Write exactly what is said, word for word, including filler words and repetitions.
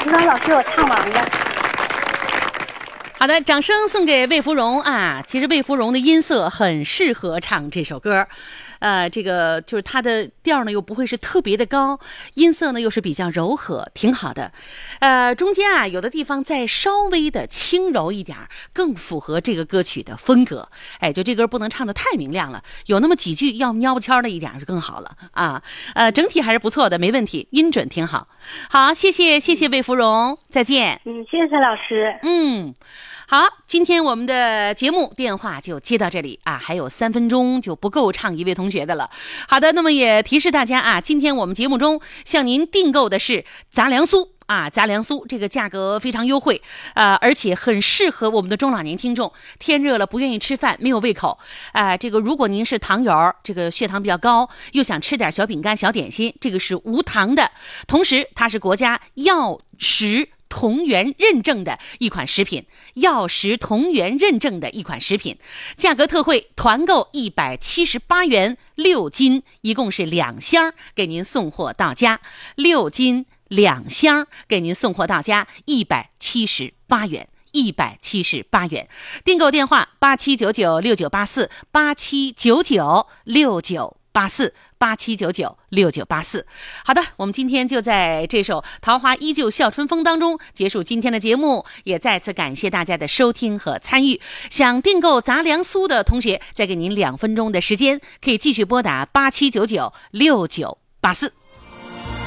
指导老师我唱完了。 好的，掌声送给魏芙蓉啊！其实魏芙蓉的音色很适合唱这首歌，呃，这个就是它的调呢又不会是特别的高，音色呢又是比较柔和，挺好的。呃，中间啊有的地方再稍微的轻柔一点，更符合这个歌曲的风格。哎，就这歌不能唱得太明亮了，有那么几句要喵不悄的一点就更好了啊。呃，整体还是不错的，没问题，音准挺好。好，谢谢谢谢魏芙蓉，再见。 嗯，谢谢老师。 嗯。好，今天我们的节目电话就接到这里啊，还有三分钟就不够唱一位同学的了。好的，那么也提示大家啊，今天我们节目中向您订购的是杂粮酥啊，杂粮酥这个价格非常优惠啊、呃，而且很适合我们的中老年听众。天热了不愿意吃饭，没有胃口啊、呃，这个如果您是糖友，这个血糖比较高，又想吃点小饼干、小点心，这个是无糖的，同时它是国家药食同源认证的一款食品，药食同源认证的一款食品，价格特惠，团购一百七十八元六斤，一共是两箱，给您送货到家，六斤两箱给您送货到家，一百七十八元。一百七十八元，订购电话八七九九六九八四八七九九六九八四八七九九六九八四。好的，我们今天就在这首《桃花依旧笑春风》当中结束今天的节目，也再次感谢大家的收听和参与。想订购杂粮酥的同学，再给您两分钟的时间，可以继续拨打八七九九六九八四。